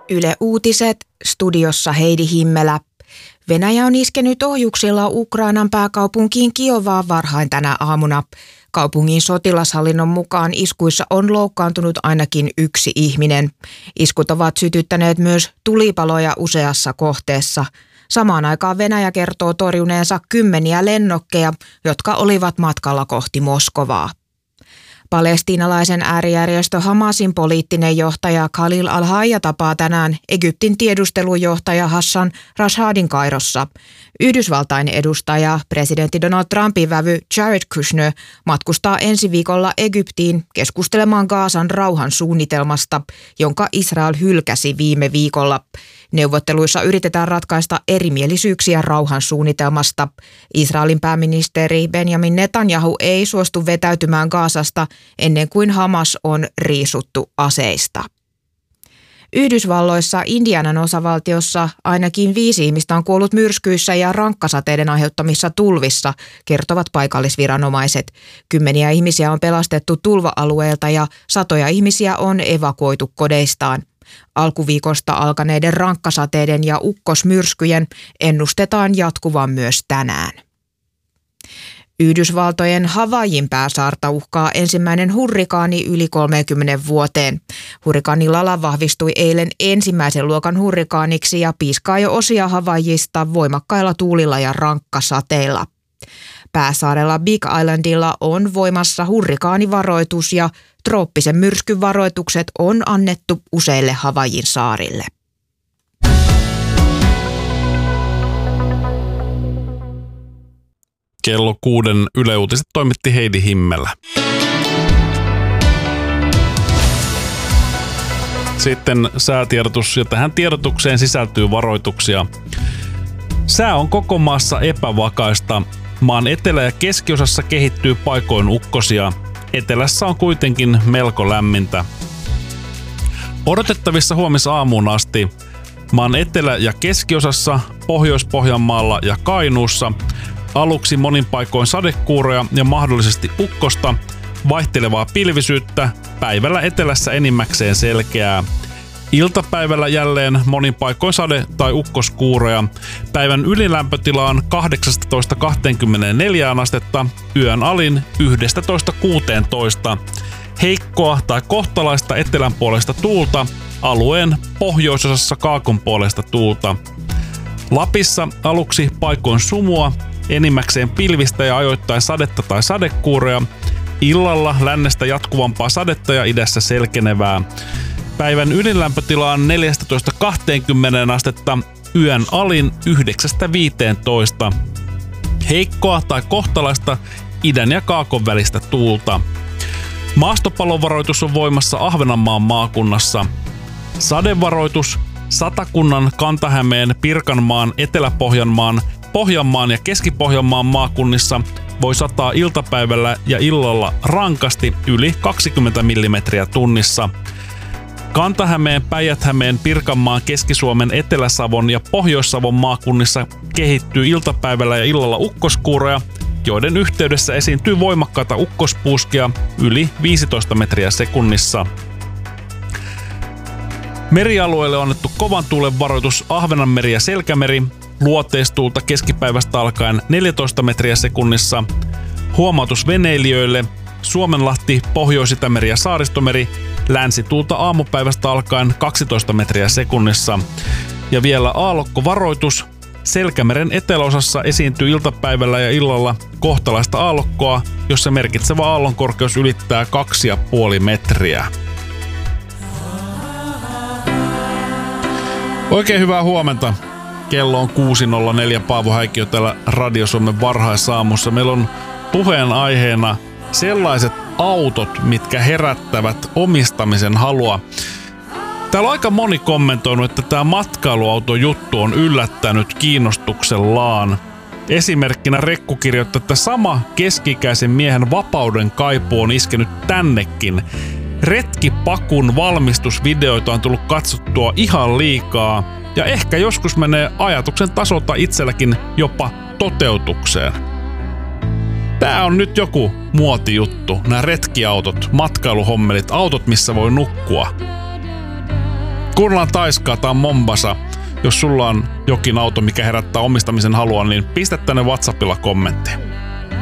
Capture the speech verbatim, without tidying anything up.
Yle Uutiset, studiossa Heidi Himmelä. Venäjä on iskenyt ohjuksilla Ukrainan pääkaupunkiin Kiovaan varhain tänä aamuna. Kaupungin sotilashallinnon mukaan iskuissa on loukkaantunut ainakin yksi ihminen. Iskut ovat sytyttäneet myös tulipaloja useassa kohteessa. Samaan aikaan Venäjä kertoo torjuneensa kymmeniä lennokkeja, jotka olivat matkalla kohti Moskovaa. Palestiinalaisen äärijärjestö Hamasin poliittinen johtaja Khalil al-Hayya tapaa tänään Egyptin tiedustelujohtaja Hassan Rashadin Kairossa. Yhdysvaltain edustaja, presidentti Donald Trumpin vävy Jared Kushner matkustaa ensi viikolla Egyptiin keskustelemaan Gazan rauhansuunnitelmasta, jonka Israel hylkäsi viime viikolla. Neuvotteluissa yritetään ratkaista erimielisyyksiä rauhansuunnitelmasta. Israelin pääministeri Benjamin Netanyahu ei suostu vetäytymään Gazasta ennen kuin Hamas on riisuttu aseista. Yhdysvalloissa Indianan osavaltiossa ainakin viisi ihmistä on kuollut myrskyissä ja rankkasateiden aiheuttamissa tulvissa, kertovat paikallisviranomaiset. Kymmeniä ihmisiä on pelastettu tulva-alueelta ja satoja ihmisiä on evakuoitu kodeistaan. Alkuviikosta alkaneiden rankkasateiden ja ukkosmyrskyjen ennustetaan jatkuvan myös tänään. Yhdysvaltojen Havaijin pääsaarta uhkaa ensimmäinen hurrikaani yli kolmeenkymmeneen vuoteen. Hurrikaani Lala vahvistui eilen ensimmäisen luokan hurrikaaniksi ja piiskaa jo osia Havaijista voimakkailla tuulilla ja rankkasateilla. Pääsaarella Big Islandilla on voimassa hurrikaanivaroitus ja trooppisen myrskyn varoitukset on annettu useille Havaijin saarille. Kello kuuden Yle Uutiset toimitti Heidi Himmelä. Sitten säätiedotus, ja tähän tiedotukseen sisältyy varoituksia. Sää on koko maassa epävakaista. Maan etelä- ja keskiosassa kehittyy paikoin ukkosia. Etelässä on kuitenkin melko lämmintä. Odotettavissa huomisaamuun asti maan etelä- ja keskiosassa, Pohjois-Pohjanmaalla ja Kainuussa aluksi monin paikoin sadekuuroja ja mahdollisesti ukkosta, vaihtelevaa pilvisyyttä, päivällä etelässä enimmäkseen selkeää. Iltapäivällä jälleen monin paikoin sade- tai ukkoskuuroja. Päivän ylilämpötila on kahdeksasta kaksikymmentäneljään astetta, yön alin yhdestätoista kuuteentoista. Heikkoa tai kohtalaista etelänpuolesta tuulta, alueen pohjoisosassa kaakonpuolesta tuulta. Lapissa aluksi paikoin sumua, enimmäkseen pilvistä ja ajoittain sadetta tai sadekuuroja. Illalla lännestä jatkuvampaa sadetta ja idässä selkenevää. Päivän ylilämpötila on neljästätoista kaksikymmenteen astetta, yön alin yhdeksästä viiteentoista. Heikkoa tai kohtalaista idän ja kaakon välistä tuulta. Maastopalovaroitus on voimassa Ahvenanmaan maakunnassa. Sadevaroitus Satakunnan, Kanta-Hämeen, Pirkanmaan, Etelä-Pohjanmaan, Pohjanmaan ja Keski-Pohjanmaan maakunnissa voi sataa iltapäivällä ja illalla rankasti yli kaksikymmentä millimetriä tunnissa. Kanta-Hämeen, Päijät-Hämeen, Pirkanmaan, Keski-Suomen, Etelä-Savon ja Pohjois-Savon maakunnissa kehittyy iltapäivällä ja illalla ukkoskuuroja, joiden yhteydessä esiintyy voimakkaita ukkospuuskia yli viisitoista metriä sekunnissa. Merialueelle on annettu kovan tuulen varoitus Ahvenanmeri ja Selkämeri, luoteistuulta keskipäivästä alkaen neljätoista metriä sekunnissa. Huomautus veneilijöille Suomenlahti, Pohjois-Itämeri ja Saaristomeri, länsituulta aamupäivästä alkaen kaksitoista metriä sekunnissa. Ja vielä aallokkovaroitus. Selkämeren eteläosassa esiintyy iltapäivällä ja illalla kohtalaista aallokkoa, jossa merkitsevä aallonkorkeus ylittää kaksi pilkku viisi metriä. Oikein hyvää huomenta. Kello on kuusi nolla neljä. Paavo Häikkiö täällä Radio Suomen varhaisaamussa. Meillä on puheenaiheena sellaiset autot, mitkä herättävät omistamisen halua. Täällä on aika moni kommentoinut, että tämä matkailuautojuttu on yllättänyt kiinnostuksellaan. Esimerkkinä Rekku kirjoittaa, että sama keski-ikäisen miehen vapauden kaipuu on iskenyt tännekin. Retkipakun valmistusvideoita on tullut katsottua ihan liikaa ja ehkä joskus menee ajatuksen tasolta itselläkin jopa toteutukseen. Tää on nyt joku muotijuttu, nämä retkiautot, matkailuhommelit, autot missä voi nukkua. Kuunnellaan Taiskaa, tää on Mombasa. Jos sulla on jokin auto, mikä herättää omistamisen halua, niin pistä tänne WhatsAppilla kommenttiin.